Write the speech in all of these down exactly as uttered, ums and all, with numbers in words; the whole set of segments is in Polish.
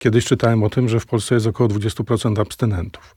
Kiedyś czytałem o tym, że w Polsce jest około dwadzieścia procent abstynentów.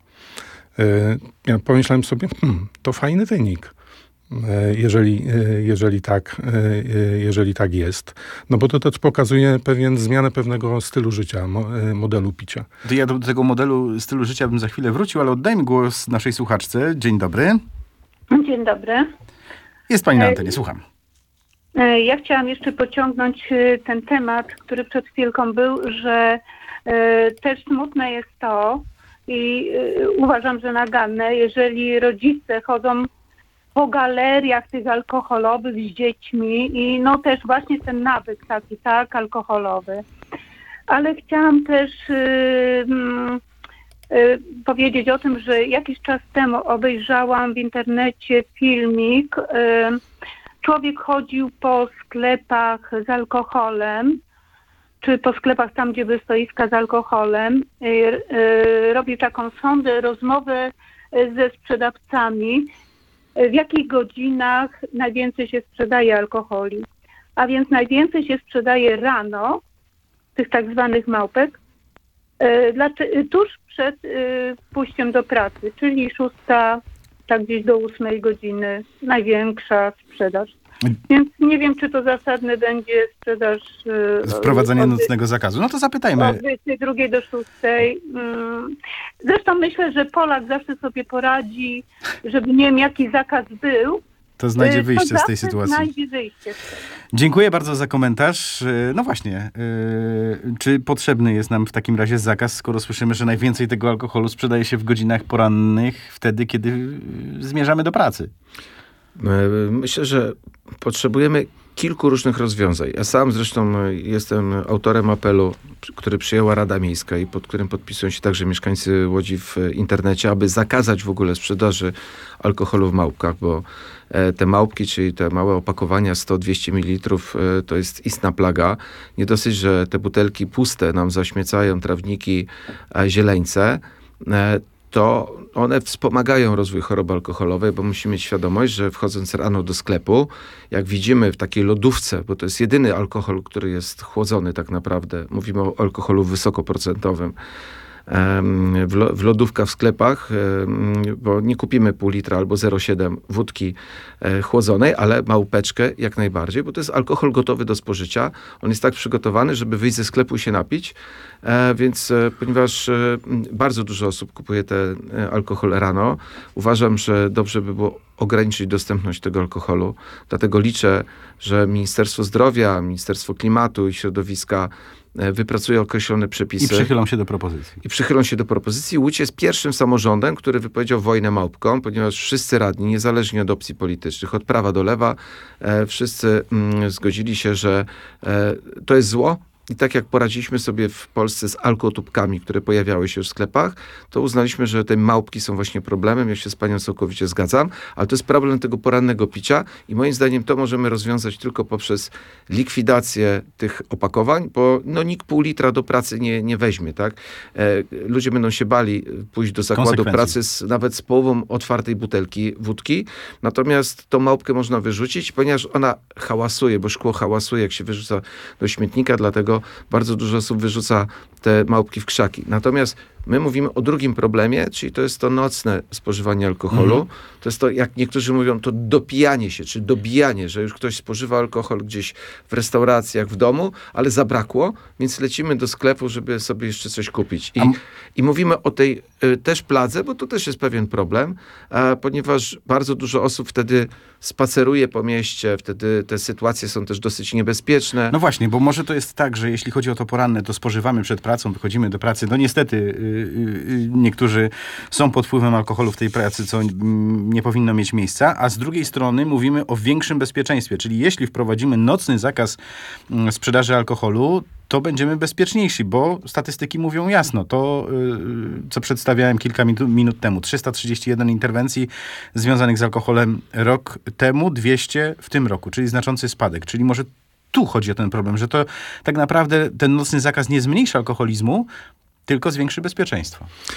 Ja pomyślałem sobie, hmm, to fajny wynik, jeżeli, jeżeli, tak, jeżeli tak jest. No bo to też pokazuje pewien zmianę pewnego stylu życia, modelu picia. To ja do tego modelu stylu życia bym za chwilę wrócił, ale oddajmy głos naszej słuchaczce. Dzień dobry. Dzień dobry. Jest pani na antenie, słucham. Ja chciałam jeszcze pociągnąć ten temat, który przed chwilką był, że też smutne jest to i uważam, że naganne, jeżeli rodzice chodzą po galeriach tych alkoholowych z dziećmi i no też właśnie ten nawyk taki, tak, alkoholowy. Ale chciałam też yy, yy, powiedzieć o tym, że jakiś czas temu obejrzałam w internecie filmik. Yy, człowiek chodził po sklepach z alkoholem, czy po sklepach tam, gdzie były stoiska z alkoholem. Yy, yy, robił taką sondę, rozmowę ze sprzedawcami, w jakich godzinach najwięcej się sprzedaje alkoholi. A więc najwięcej się sprzedaje rano, tych tak zwanych małpek, yy, tuż przed yy, pójściem do pracy, czyli szósta, tak gdzieś do ósmej godziny, największa sprzedaż. Więc nie wiem, czy to zasadne będzie sprzedaż... Yy, Wprowadzenie od, nocnego zakazu. No to zapytajmy. Od dwudziestej drugiej do szóstej. Zresztą myślę, że Polak zawsze sobie poradzi, żeby nie wiem, jaki zakaz był. To znajdzie wyjście z tej sytuacji. Znajdzie wyjście. Dziękuję bardzo za komentarz. No właśnie, yy, czy potrzebny jest nam w takim razie zakaz, skoro słyszymy, że najwięcej tego alkoholu sprzedaje się w godzinach porannych, wtedy, kiedy zmierzamy do pracy? Myślę, że potrzebujemy kilku różnych rozwiązań. Ja sam zresztą jestem autorem apelu, który przyjęła Rada Miejska i pod którym podpisują się także mieszkańcy Łodzi w internecie, aby zakazać w ogóle sprzedaży alkoholu w małpkach, bo te małpki, czyli te małe opakowania sto dwieście mililitrów, to jest istna plaga. Nie dosyć, że te butelki puste nam zaśmiecają trawniki, zieleńce, to one wspomagają rozwój choroby alkoholowej, bo musimy mieć świadomość, że wchodząc rano do sklepu, jak widzimy w takiej lodówce, bo to jest jedyny alkohol, który jest chłodzony tak naprawdę, mówimy o alkoholu wysokoprocentowym, w lodówkach w sklepach, bo nie kupimy pół litra albo zero przecinek siedem wódki chłodzonej, ale małpeczkę jak najbardziej, bo to jest alkohol gotowy do spożycia. On jest tak przygotowany, żeby wyjść ze sklepu i się napić, więc ponieważ bardzo dużo osób kupuje ten alkohol rano, uważam, że dobrze by było ograniczyć dostępność tego alkoholu. Dlatego liczę, że Ministerstwo Zdrowia, Ministerstwo Klimatu i Środowiska wypracuje określone przepisy. I przychylą się do propozycji. I przychylą się do propozycji. Łódź jest pierwszym samorządem, który wypowiedział wojnę małpkom, ponieważ wszyscy radni, niezależnie od opcji politycznych, od prawa do lewa, e, wszyscy mm, zgodzili się, że e, to jest zło. I tak jak poradziliśmy sobie w Polsce z alkotubkami, które pojawiały się w sklepach, to uznaliśmy, że te małpki są właśnie problemem. Ja się z panią całkowicie zgadzam, ale to jest problem tego porannego picia i moim zdaniem to możemy rozwiązać tylko poprzez likwidację tych opakowań, bo no, nikt pół litra do pracy nie, nie weźmie, tak? E, ludzie będą się bali pójść do zakładu pracy z, nawet z połową otwartej butelki wódki, natomiast tą małpkę można wyrzucić, ponieważ ona hałasuje, bo szkło hałasuje, jak się wyrzuca do śmietnika, dlatego bardzo dużo osób wyrzuca te małpki w krzaki. Natomiast my mówimy o drugim problemie, czyli to jest to nocne spożywanie alkoholu. Mhm. To jest to, jak niektórzy mówią, to dopijanie się, czy dobijanie, że już ktoś spożywa alkohol gdzieś w restauracjach, w domu, ale zabrakło, więc lecimy do sklepu, żeby sobie jeszcze coś kupić. I, i mówimy o tej y, też pladze, bo to też jest pewien problem, a, ponieważ bardzo dużo osób wtedy spaceruje po mieście, wtedy te sytuacje są też dosyć niebezpieczne. No właśnie, bo może to jest tak, że jeśli chodzi o to poranne, to spożywamy przed pracą, wychodzimy do pracy. No niestety y, y, niektórzy są pod wpływem alkoholu w tej pracy, co nie powinno mieć miejsca, a z drugiej strony mówimy o większym bezpieczeństwie, czyli jeśli wprowadzimy nocny zakaz y, sprzedaży alkoholu, to będziemy bezpieczniejsi, bo statystyki mówią jasno. To, yy, co przedstawiałem kilka minut, minut temu. trzysta trzydzieści jeden interwencji związanych z alkoholem rok temu, dwieście w tym roku, czyli znaczący spadek. Czyli może tu chodzi o ten problem, że to tak naprawdę ten nocny zakaz nie zmniejsza alkoholizmu, tylko zwiększy bezpieczeństwo.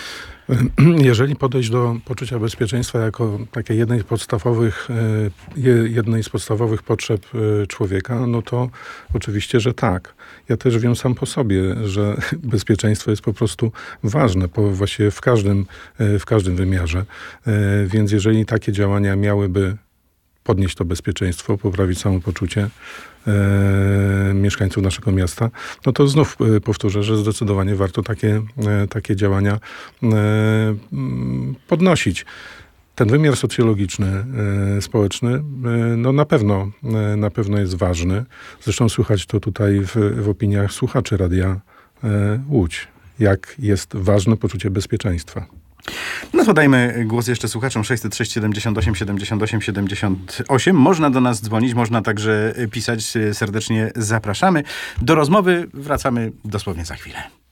Jeżeli podejść do poczucia bezpieczeństwa jako takiej jednej z podstawowych, jednej z podstawowych potrzeb człowieka, no to oczywiście, że tak. Ja też wiem sam po sobie, że bezpieczeństwo jest po prostu ważne, po, właściwie w każdym, w każdym wymiarze. Więc jeżeli takie działania miałyby podnieść to bezpieczeństwo, poprawić samopoczucie e, mieszkańców naszego miasta, no to znów e, powtórzę, że zdecydowanie warto takie, e, takie działania e, podnosić. Ten wymiar socjologiczny, e, społeczny, e, no na pewno, e, na pewno jest ważny. Zresztą słychać to tutaj w, w opiniach słuchaczy Radia e, Łódź, jak jest ważne poczucie bezpieczeństwa. No to dajmy głos jeszcze słuchaczom. sześćset sześć siedemdziesiąt osiem siedemdziesiąt osiem siedemdziesiąt osiem. Można do nas dzwonić, można także pisać. Serdecznie zapraszamy. Do rozmowy wracamy dosłownie za chwilę.